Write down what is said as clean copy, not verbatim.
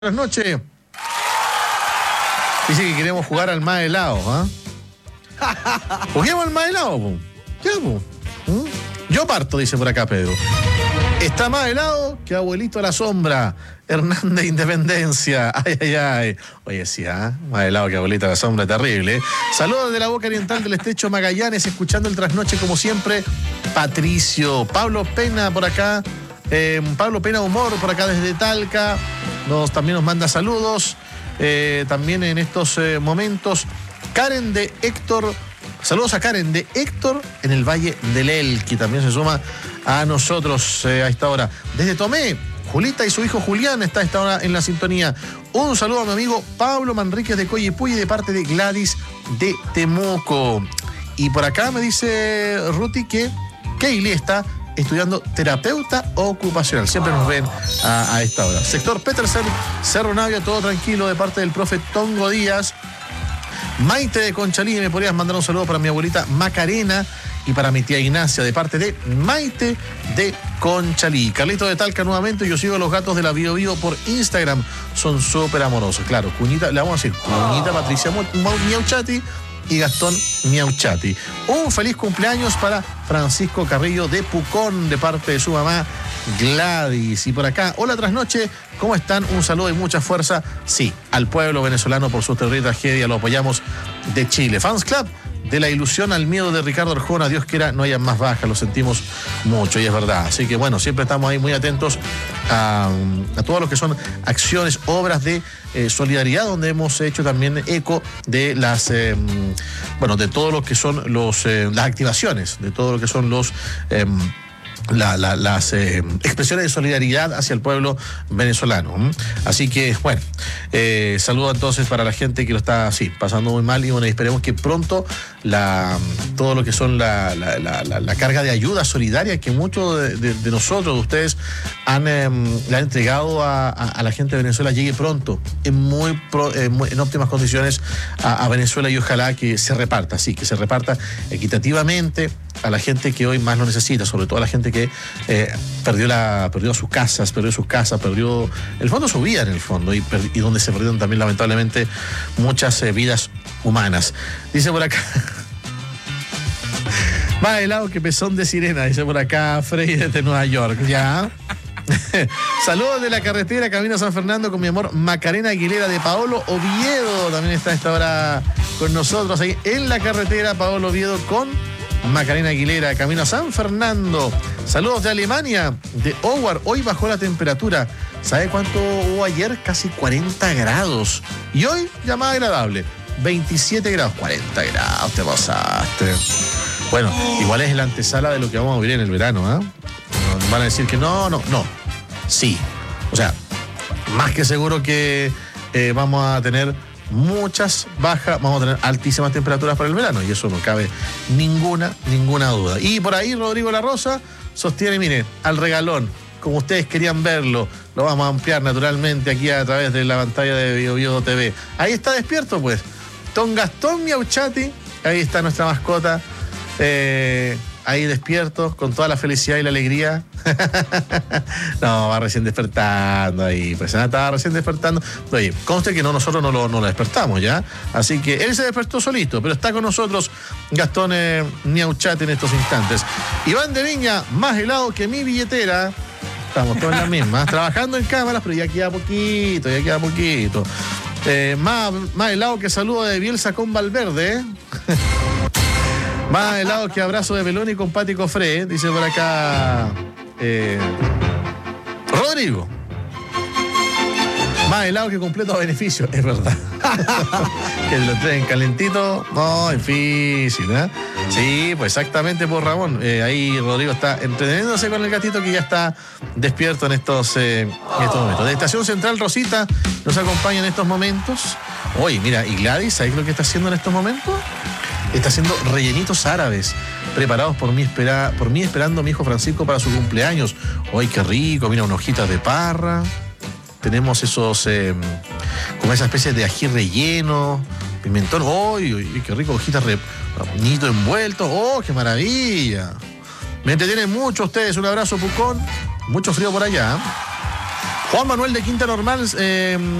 Buenas noches. Dice que queremos jugar al más helado, ¿ah? Juguemos al más helado, po. Ya, po. Yo parto, dice por acá Pedro. Está más helado que abuelito a la sombra. Hernández Independencia. Ay, ay, ay. Oye, sí, ¿ah? Más helado que abuelito a la sombra, terrible. Saludos de la boca oriental del estrecho Magallanes, escuchando el trasnoche como siempre. Patricio, Pablo Pena por acá. Pablo Pena Humor por acá desde Talca. También nos manda saludos. También en estos momentos, Karen de Héctor. Saludos a Karen de Héctor en el Valle del Elqui. También se suma a nosotros a esta hora. Desde Tomé, Julita y su hijo Julián está a esta hora en la sintonía. Un saludo a mi amigo Pablo Manríquez de Coyipulli de parte de Gladys de Temuco. Y por acá me dice Ruti que Keili está estudiando terapeuta ocupacional. Siempre nos ven a esta hora. Sector Petersen, Cerro Navia, todo tranquilo de parte del profe Tongo Díaz. Maite de Conchalí, me podrías mandar un saludo para mi abuelita Macarena y para mi tía Ignacia de parte de Maite de Conchalí. Carlito de Talca nuevamente. Yo sigo a los gatos de la Bio Bio por Instagram. Son súper amorosos. Claro, Cuñita, le vamos a decir Cuñita Patricia Miauchati y Gastón Miauchati. Un feliz cumpleaños para Francisco Carrillo de Pucón de parte de su mamá Gladys. Y por acá, hola trasnoche, ¿cómo están? Un saludo y mucha fuerza, sí, al pueblo venezolano por su terrible tragedia, lo apoyamos de Chile. Fans Club, de la ilusión al miedo de Ricardo Arjona, Dios quiera no haya más bajas, lo sentimos mucho y es verdad. Así que bueno, siempre estamos ahí muy atentos a todo lo que son acciones, obras de solidaridad, donde hemos hecho también eco de las, de todo lo que son las activaciones, de todo lo que son las expresiones de solidaridad hacia el pueblo venezolano. Así que, bueno, saludo entonces para la gente que lo está así, pasando muy mal y bueno, esperemos que pronto todo lo que son la carga de ayuda solidaria que muchos de nosotros, de ustedes, le han entregado a la gente de Venezuela llegue pronto, en óptimas condiciones a Venezuela y ojalá que se reparta, sí, que se reparta equitativamente a la gente que hoy más lo necesita, sobre todo a la gente que perdió sus casas, perdió el fondo su vida en el fondo y donde se perdieron también lamentablemente muchas vidas humanas. Dice por acá más helado que pezón de sirena, dice por acá Frey desde Nueva York. Ya. Saludos de la carretera Camino a San Fernando con mi amor Macarena Aguilera de Paolo Oviedo. También está a esta hora con nosotros ahí en la carretera Paolo Oviedo con Macarena Aguilera, camino a San Fernando. Saludos de Alemania, de Howard. Hoy bajó la temperatura. ¿Sabe cuánto hubo ayer? Casi 40 grados. Y hoy ya más agradable. 27 grados. 40 grados, te pasaste. Bueno, igual es la antesala de lo que vamos a vivir en el verano, ¿ah? Van a decir que no. Sí. O sea, más que seguro que vamos a tener muchas bajas, vamos a tener altísimas temperaturas para el verano y eso no cabe ninguna duda. Y por ahí Rodrigo La Rosa sostiene, mire, al regalón, como ustedes querían verlo, lo vamos a ampliar naturalmente aquí a través de la pantalla de Bio Bio TV. Ahí está despierto pues, don Gastón Miauchati, ahí está nuestra mascota, ahí despierto, con toda la felicidad y la alegría. No, va recién despertando ahí, pues estaba recién despertando. Oye, conste que nosotros no lo despertamos ya. Así que él se despertó solito, pero está con nosotros Gastón Miauchati en estos instantes. Iván de Viña, más helado que mi billetera. Estamos todos en la misma, trabajando en cámaras, pero ya queda poquito. Más helado que saludo de Bielsa con Valverde, Más helado que abrazo de Pelón y con Pati Cofré, dice por acá Rodrigo. Más helado que completo a beneficio, es verdad. Que lo traen calentito, no, difícil, ¿eh? Sí, pues exactamente por Ramón. Ahí Rodrigo está entreteniéndose con el gatito que ya está despierto en estos momentos. De Estación Central, Rosita nos acompaña en estos momentos. Oye, mira, y Gladys, ¿sabes lo que está haciendo en estos momentos? Está haciendo rellenitos árabes preparados por mí esperando a mi hijo Francisco para su cumpleaños. ¡Ay, qué rico! Mira, unas hojitas de parra. Tenemos esos, como esa especie de ají relleno, pimentón. ¡Ay, qué rico! Hojitas nido envueltos. ¡Oh, qué maravilla! Me entretienen mucho ustedes. Un abrazo, Pucón. Mucho frío por allá. Juan Manuel de Quinta Normal